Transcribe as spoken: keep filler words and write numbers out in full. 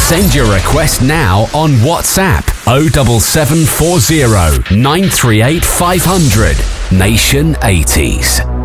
Send your request now on WhatsApp oh seven seven four zero nine three eight five hundred. Nation eighties.